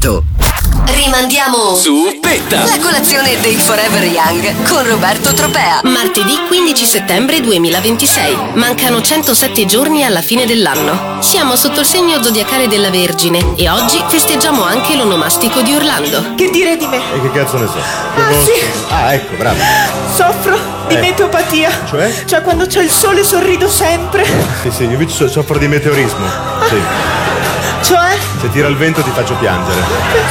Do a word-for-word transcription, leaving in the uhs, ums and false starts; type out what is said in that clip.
Roberto. Rimandiamo Zuppetta la colazione dei Forever Young con Roberto Tropea. Martedì quindici settembre duemilaventisei. Mancano centosette giorni alla fine dell'anno. Siamo sotto il segno zodiacale della Vergine e oggi festeggiamo anche l'onomastico di Orlando. Che dire di me? E che cazzo ne so? Ah, Non- sì. Ah, ecco, bravo. Soffro di Eh. meteopatia. Cioè? Cioè quando c'è il sole sorrido sempre. Sì, sì, io invece so- soffro di meteorismo. Sì. Cioè? Se tira il vento ti faccio piangere.